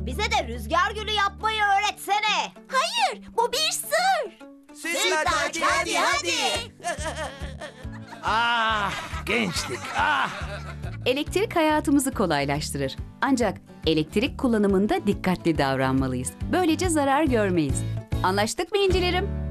bize de rüzgar gülü yapmayı öğretsene. Hayır, bu bir sır. Sütlaç, hadi. Ah, gençlik, ah! Elektrik hayatımızı kolaylaştırır. Ancak elektrik kullanımında dikkatli davranmalıyız. Böylece zarar görmeyiz. Anlaştık mı incilerim?